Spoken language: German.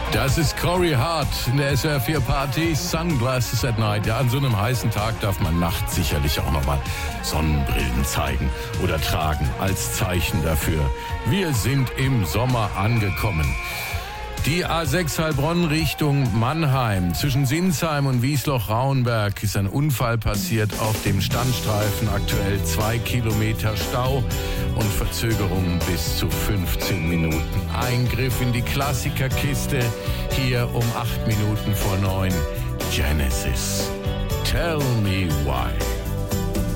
Das ist Corey Hart in der SWR 4 Party, Sunglasses at Night. Ja, an so einem heißen Tag darf man nachts sicherlich auch nochmal Sonnenbrillen zeigen oder tragen als Zeichen dafür. Wir sind im Sommer angekommen. Die A6 Heilbronn Richtung Mannheim. Zwischen Sinsheim und Wiesloch-Rauenberg ist ein Unfall passiert auf dem Standstreifen. Aktuell 2 Kilometer Stau und Verzögerungen bis zu 15 Minuten. Eingriff in die Klassikerkiste. Hier um 8 Minuten vor 9. Genesis. Tell me why.